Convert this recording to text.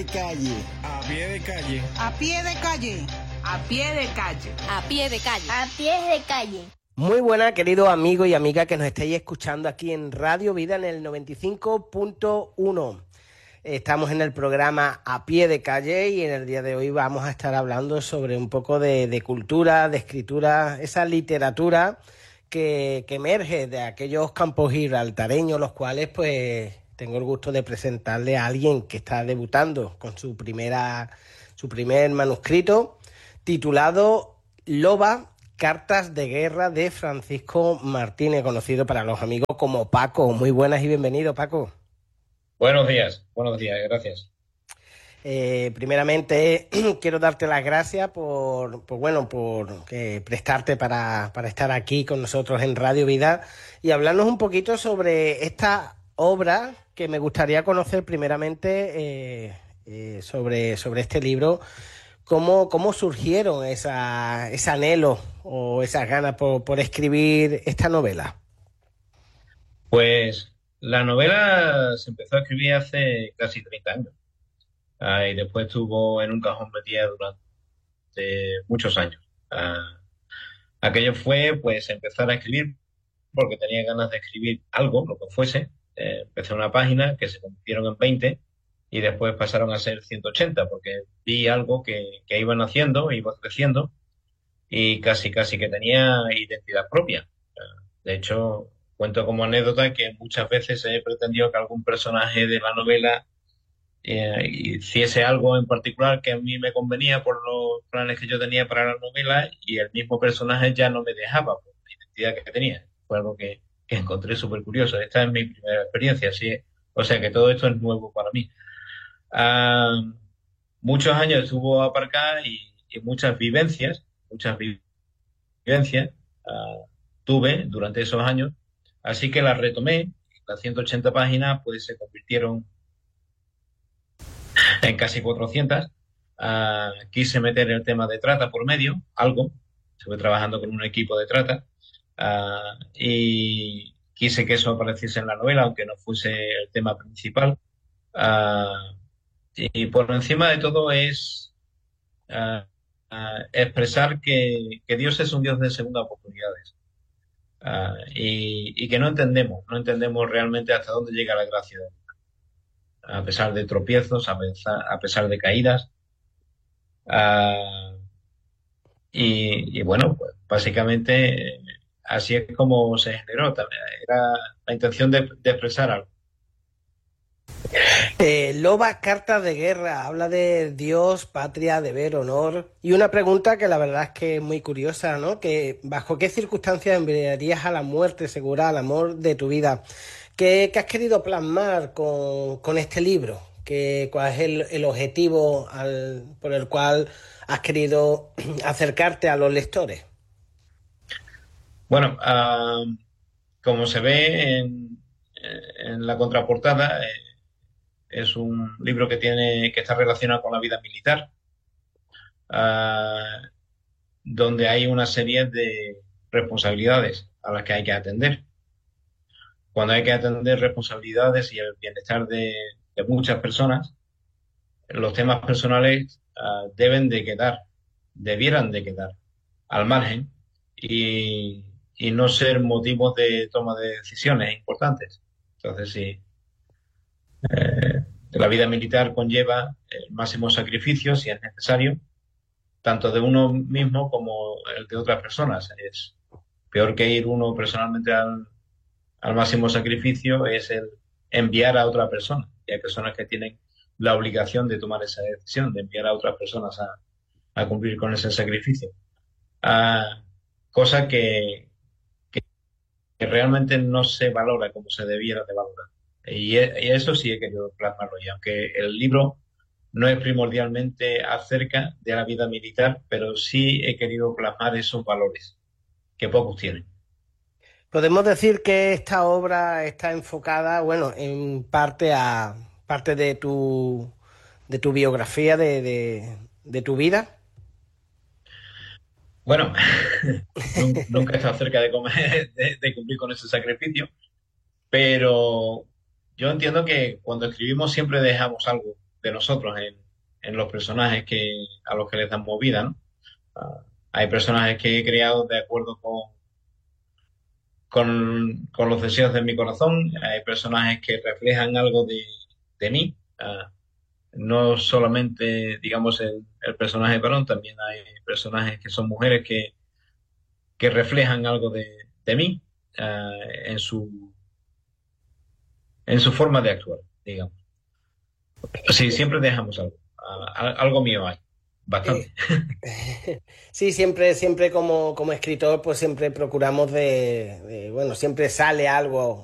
calle. A pie de calle. A pie de calle. A pie de calle. A pie de calle. A pie de calle. Muy buenas, queridos amigos y amigas que nos estáis escuchando aquí en Radio Vida en el 95.1. Estamos en el programa A Pie de Calle y en el día de hoy vamos a estar hablando sobre un poco de cultura, de escritura, esa literatura que emerge de aquellos campos gibraltareños, los cuales pues tengo el gusto de presentarle a alguien que está debutando con su primer manuscrito titulado Loba, Cartas de Guerra, de Francisco Martínez, conocido para los amigos como Paco. Muy buenas y bienvenido, Paco. Buenos días, gracias. Primeramente quiero darte las gracias por prestarte para estar aquí con nosotros en Radio Vida y hablarnos un poquito sobre esta obra que me gustaría conocer primeramente sobre este libro. ¿Cómo surgieron ese anhelo o esas ganas por escribir esta novela? Pues la novela se empezó a escribir hace casi 30 años. Y después estuvo en un cajón metida durante muchos años. Aquello fue pues empezar a escribir porque tenía ganas de escribir algo, lo que fuese. Empecé una página que se convirtieron en 20 y después pasaron a ser 180 porque vi algo que iban haciendo, iba creciendo y casi que tenía identidad propia. De hecho, cuento como anécdota que muchas veces he pretendido que algún personaje de la novela hiciese algo en particular que a mí me convenía por los planes que yo tenía para la novela y el mismo personaje ya no me dejaba por la identidad que tenía. Fue algo que encontré súper curioso. Esta es mi primera experiencia, ¿sí? O sea que todo esto es nuevo para mí. Muchos años estuvo aparcada y muchas vivencias tuve durante esos años, así que las retomé. Las 180 páginas pues se convirtieron en casi 400. Quise meter el tema de trata por medio, estuve trabajando con un equipo de trata y quise que eso apareciese en la novela, aunque no fuese el tema principal. Y por encima de todo es expresar que Dios es un Dios de segundas oportunidades y que no entendemos realmente hasta dónde llega la gracia de Dios. A pesar de tropiezos, a pesar de caídas. Y bueno, pues básicamente así es como se generó. También era la intención de expresar algo. Loba, Cartas de Guerra, habla de Dios, patria, deber, honor. Y una pregunta que la verdad es que es muy curiosa, ¿no? Que ¿bajo qué circunstancias enviarías a la muerte segura al amor de tu vida? ¿Qué has querido plasmar con este libro? ¿Cuál es el objetivo por el cual has querido acercarte a los lectores? Bueno, como se ve en la contraportada, es un libro que está relacionado con la vida militar, donde hay una serie de responsabilidades a las que hay que atender. Cuando hay que atender responsabilidades y el bienestar de muchas personas, los temas personales debieran de quedar al margen y no ser motivos de toma de decisiones importantes. Entonces, sí, la vida militar conlleva el máximo sacrificio, si es necesario, tanto de uno mismo como el de otras personas. Es peor que ir uno personalmente al máximo sacrificio es el enviar a otra persona. Y hay personas que tienen la obligación de tomar esa decisión, de enviar a otras personas a cumplir con ese sacrificio. Cosa que realmente no se valora como se debiera de valorar. Y eso sí he querido plasmarlo. Y aunque el libro no es primordialmente acerca de la vida militar, pero sí he querido plasmar esos valores que pocos tienen. Podemos decir que esta obra está enfocada, en parte de tu biografía, de tu vida. Bueno, nunca he estado cerca de cumplir con ese sacrificio, pero yo entiendo que cuando escribimos siempre dejamos algo de nosotros en los personajes a los que les damos vida, ¿no? Hay personajes que he creado de acuerdo con los deseos de mi corazón, hay personajes que reflejan algo de mí. No solamente, digamos, el personaje varón, también hay personajes que son mujeres que reflejan algo de mí en en su forma de actuar, digamos. Sí, siempre dejamos algo. Algo mío hay, Eh, bastante. sí, siempre como escritor, pues siempre procuramos bueno, siempre sale algo